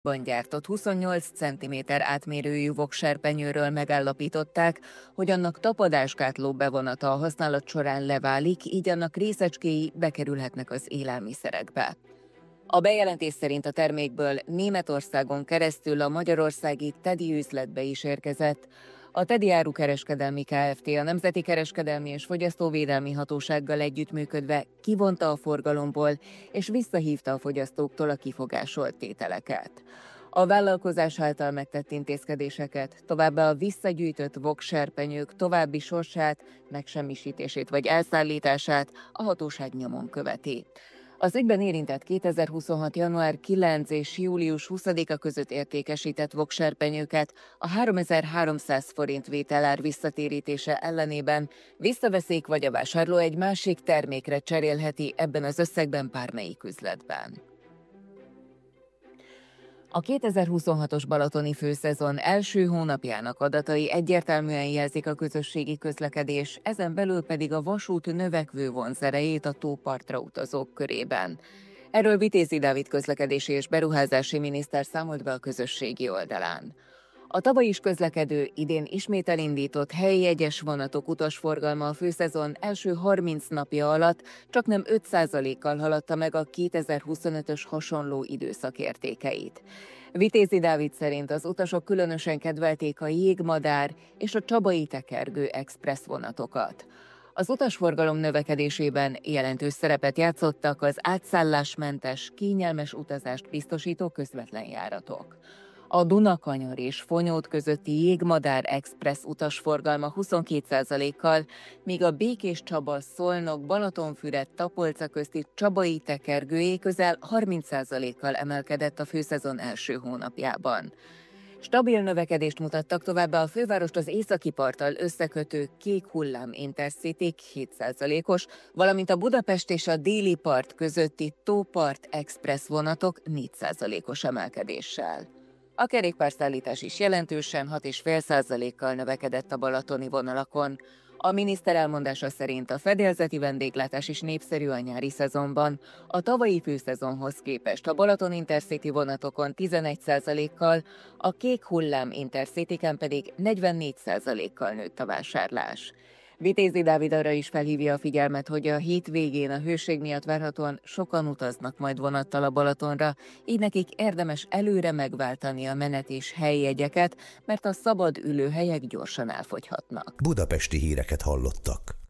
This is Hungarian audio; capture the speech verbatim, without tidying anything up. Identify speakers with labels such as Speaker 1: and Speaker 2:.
Speaker 1: gyártott huszonnyolc centiméter átmérőjű vokserpenyőről megállapították, hogy annak tapadásgátló bevonata a használat során leválik, így annak részecskéi bekerülhetnek az élelmiszerekbe. A bejelentés szerint a termékből Németországon keresztül a magyarországi Tedi üzletbe is érkezett. A Tedi Árukereskedelmi Kft. A Nemzeti Kereskedelmi és Fogyasztóvédelmi Hatósággal együttműködve kivonta a forgalomból és visszahívta a fogyasztóktól a kifogásolt tételeket. A vállalkozás által megtett intézkedéseket, továbbá a visszagyűjtött vokserpenyők további sorsát, megsemmisítését vagy elszállítását a hatóság nyomon követi. Az ügyben érintett kétezer-huszonhat. január kilencedike és július huszadika között értékesített vokserpenyőket a háromezer-háromszáz forint vételár visszatérítése ellenében visszaveszik, vagy a vásárló egy másik termékre cserélheti ebben az összegben bármelyik üzletben. A kétezer-huszonhatos balatoni főszezon első hónapjának adatai egyértelműen jelzik a közösségi közlekedés, ezen belül pedig a vasút növekvő vonzerejét a tópartra utazók körében. Erről Vitézi Dávid közlekedési és beruházási miniszter számolt be a közösségi oldalán. A tavaly is közlekedő, idén ismét elindított helyi jegyes vonatok utasforgalma a főszezon első harminc napja alatt csaknem öt százalékkal haladta meg a kétezer-huszonötös hasonló időszak értékeit. Vitézi Dávid szerint az utasok különösen kedvelték a Jégmadár és a Csabai Tekergő express vonatokat. Az utasforgalom növekedésében jelentős szerepet játszottak az átszállásmentes, kényelmes utazást biztosító közvetlen járatok. A Dunakanyar és Fonyód közötti Jégmadár express utasforgalma huszonkét százalékkal, míg a Békéscsaba-Szolnok Balatonfüred-Tapolca közti Csabai Tekergőjé közel harminc százalékkal emelkedett a főszezon első hónapjában. Stabil növekedést mutattak továbbá a fővárost az északi parttal összekötő Kék Hullám Intercity hét százalékos, valamint a Budapest és a déli part közötti Tópart Express vonatok négy százalékos emelkedéssel. A kerékpárszállítás is jelentősen hat egész öt százalékkal növekedett a balatoni vonalakon. A miniszter elmondása szerint a fedélzeti vendéglátás is népszerű a nyári szezonban. A tavalyi főszezonhoz képest a Balaton Intercity vonatokon tizenegy százalékkal, a Kék Hullám Intercityken pedig negyvennégy százalékkal nőtt a vásárlás. Vitézi Dávid arra is felhívja a figyelmet, hogy a hét végén a hőség miatt várhatóan sokan utaznak majd vonattal a Balatonra, így nekik érdemes előre megváltani a menet és helyjegyeket, mert a szabad ülőhelyek gyorsan elfogyhatnak.
Speaker 2: Budapesti híreket hallottak.